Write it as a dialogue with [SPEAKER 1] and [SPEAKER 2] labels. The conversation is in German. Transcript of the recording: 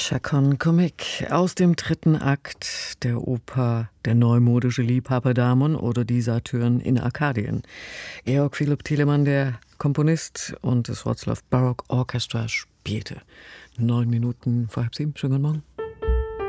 [SPEAKER 1] Chacon Comique aus dem dritten Akt der Oper Der neumodische Liebhaber Damon oder Die Satyren in Arkadien. Georg Philipp Telemann, der Komponist und das Wroclaw Baroque Orchestra, spielte. 9 Minuten vor 6:30. Schönen guten Morgen.